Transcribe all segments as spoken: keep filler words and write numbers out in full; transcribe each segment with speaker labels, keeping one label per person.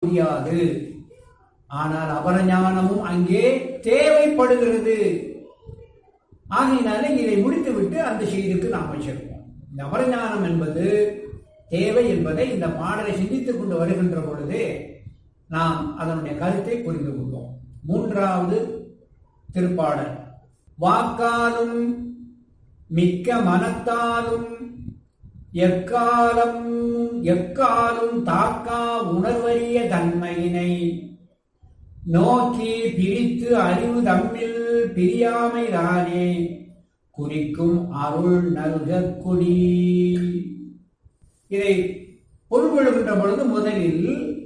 Speaker 1: முடியாது. ஆனால் அபரஞானமும் அங்கே தேவைப்படுகிறது. ஆகையினாலே இதை முடித்துவிட்டு அந்த செய்திக்கு நாம் வச்சிருக்கோம். இந்த அபரஞானம் என்பது தேவை என்பதை இந்த பாடலை சிந்தித்துக் கொண்டு வருகின்ற பொழுதே நாம் அதனுடைய கருத்தை புரிந்து கொள்வோம். மூன்றாவது திருப்பாடல். வாக்காலும் மிக்க மனத்தாலும் எக்காலம் எக்காலும் தாக்கா உணர்வறிய தன்மையினை நோக்கி பிரித்து அறிவு தம்மில் பிரியாமைதானே குறிக்கும் அருள் நல்க கொடி. இதை பொருள் கொள்கின்ற பொழுது முதலில்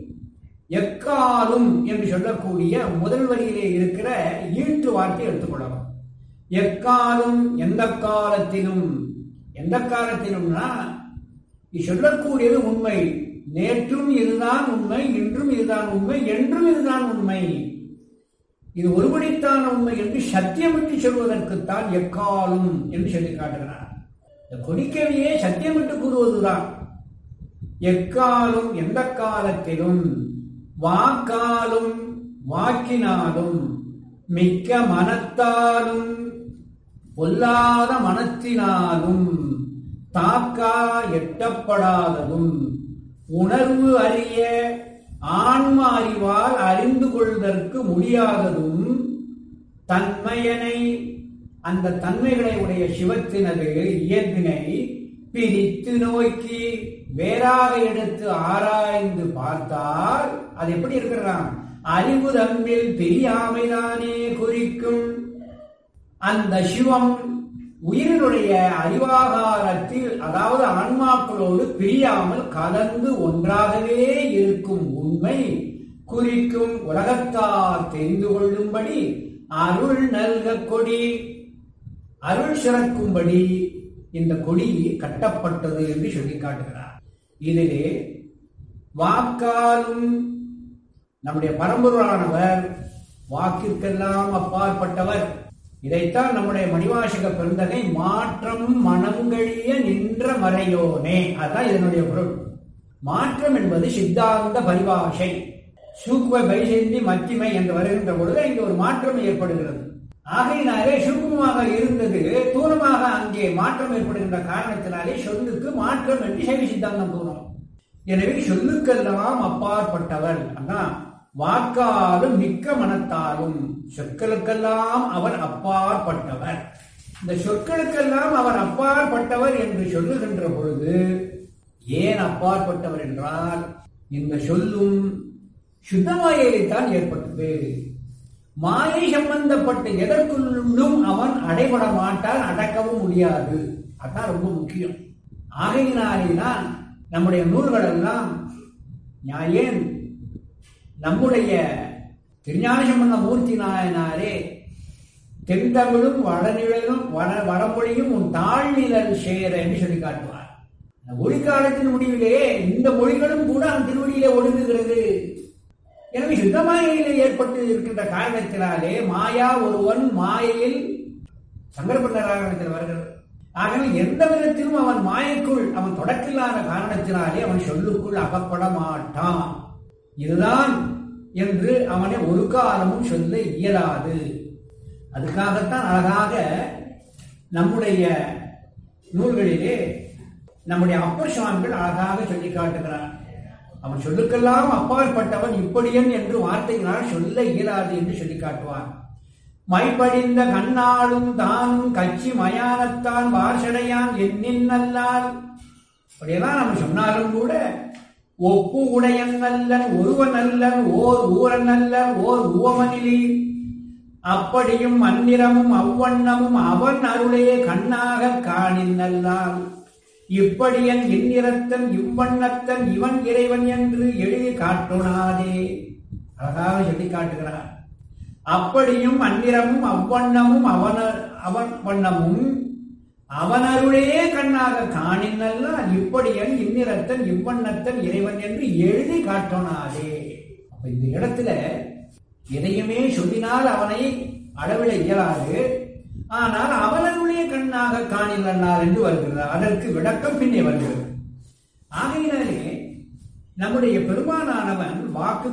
Speaker 1: எக்காலும் என்று சொல்லக்கூடிய முதல் வரியிலே இருக்கிற ஈட்டு வார்த்தை எடுத்துக்கொள்ளலாம். எக்காலும் எந்த காலத்திலும், எந்த காலத்திலும்னா சொல்லக்கூடியது உண்மை. நேற்றும் இதுதான் உண்மை, இன்றும் இதுதான் உண்மை, என்றும் இதுதான் உண்மை. இது ஒருபடித்தான உண்மை என்று சத்தியமிட்டு சொல்வதற்குத்தான் எக்காலும் என்று சொல்லி காட்டுகிறார். இந்த கொடிக்கவியே சத்தியமிட்டு கூறுவதுதான். எக்காலும் எந்த காலத்திலும், வாக்காலும் வாக்கினாலும், மிக்க மனத்தாலும் பொல்லாத மனத்தினாலும், தாக்கா எட்டப்படாததும், உணர்வு அறிய ஆன்ம அறிவால் அறிந்து கொள்வதற்கு முடியாததும், தன்மையனை அந்த தன்மைகளை உடைய சிவத்தினது இயல்பினை பிரித்து நோக்கி வேறாக எடுத்து ஆராய்ந்து பார்த்தால் அது எப்படி இருக்கிறான்? அறிவு தம்மில் பிரியாமைதானே குறிக்கும். அந்த சிவம் உயிரினுடைய அறிவாகாரத்தில், அதாவது ஆன்மாக்களோடு பிரியாமல் கலந்து ஒன்றாகவே இருக்கும் உண்மை குறிக்கும். உலகத்தார் தெரிந்து கொள்ளும்படி அருள் நல்க கொடி, அருள் சிறக்கும்படி இந்த கொடி கட்டப்பட்டது என்று சொல்லி காட்டுகிறார். இதிலே வாக்காலும் நம்முடைய பரம்பொருளானவர் வாக்கிற்கெல்லாம் அப்பாற்பட்டவர். இதைத்தான் நம்முடைய மணிவாசக பெருந்தகை மாற்றம் மனங்கழிய நின்ற மறையோனே, அதுதான் இதனுடைய பொருள். மாற்றம் என்பது சித்தாந்த பரிபாஷை. சூக்குவ பைசந்தி மத்திமை என்று வருகின்ற பொழுது இங்கு ஒரு மாற்றம் ஏற்படுகிறது. ஆகையினாலே சூக்குமமாக இருந்தது தூரமாக அங்கே மாற்றம் ஏற்படுகின்ற காரணத்தினாலே சொல்லுக்கு மாற்றம் என்று சைவ சித்தாந்தம் தூரம். எனவே சொல்லுக்கெல்லாம் அப்பாற்பட்டவர். அதான் வாக்காலும் மிக்க மனத்தாலும் சொற்களுக்கெல்லாம் அவர் அப்பாற்பட்டவர். இந்த சொற்களுக்கெல்லாம் அவர் அப்பாற்பட்டவர் என்று சொல்லுகின்ற பொழுது ஏன் அப்பாற்பட்டவர் என்றால், இந்த சொல்லும் சுத்த மாயைத்தான் ஏற்பட்டது. மாயை சம்பந்தப்பட்ட எதற்குள்ளும் அவன் அடைபட மாட்டான், அடக்கவும் முடியாது. அதான் ரொம்ப முக்கியம். ஆகையினாலேதான் நம்முடைய நூல்கள் எல்லாம் ஏன் நம்முடைய திருஞான சம்பந்த மூர்த்தி நாயனாரே தென்தமிழும் வடநிழலும் வட வடமொழியும் உன் தாழ்நிழல் சேர என்று சொல்லி காட்டுவார். ஒளிக்காலத்தின் முடிவிலே இந்த மொழிகளும் கூட அந்த திருவடியிலே ஒடுங்குகிறது. எனவே சுத்தமாயிலே ஏற்பட்டு இருக்கின்ற காரணத்தினாலே மாயா ஒருவன் மாயையில் சங்கரபண்டராகத்தில் வருகிறது. ஆகவே எந்த விதத்திலும் அவன் மாயைக்குள் அவன் தொடக்கில்லாத காரணத்தினாலே அவன் சொல்லுக்குள் அகப்பட மாட்டான். இதுதான் என்று அவனை ஒரு காலமும் சொல்ல இயலாது. அதுக்காகத்தான் அழகாக நம்முடைய நூல்களிலே நம்முடைய அப்பர் சுவாமிகள் அழகாக சொல்லி காட்டுகிறார். அவன் சொல்லுக்கெல்லாம் அப்பாற்பட்டவன் இப்படியன் என்று வார்த்தைகளால் சொல்ல இயலாது என்று சொல்லி காட்டுவார். மைப்படிந்த கண்ணாலும் தானும் கட்சி மயானத்தான் வார்சடையான் எண்ணின் நல்லால், அப்படியெல்லாம் நம்ம சொன்னாலும் கூட ஒப்பு உடையன் அல்லன் ஒருவன் அல்லன் ஓர் ஊரன் அல்லன் ஓர் உவமனிலி, அப்படியும் அந்நிறமும் அவ்வண்ணமும் அவன் அருளே கண்ணாக காணின் நல்லால், இப்படியன் இந்நிறத்தன் இவ்வண்ணத்தன் இவன் இறைவன் என்று எழுதி காட்டுனாதே. அழகாக சொல்லி காட்டுகிறார். அப்படியும் அந்நிறமும் அவ்வண்ணமும் அவன அவன் வண்ணமும் அவன் அருளே கண்ணாக காணினல்ல, இப்படியன் இந்நிறத்தன் இவ்வண்ணத்தன் இறைவன் என்று எழுதி காட்டோனாதே. அப்ப இந்த இடத்துல எதையுமே சொல்லினால் அவனை அளவிட இயலாது. ஆனால் அவனருடைய கண்ணாக காணினார் என்று வருகிறது. அதற்கு விளக்கம் பின்னே வருகிறது. ஆகையினாலே நம்முடைய பெருமானானவன் வாக்கு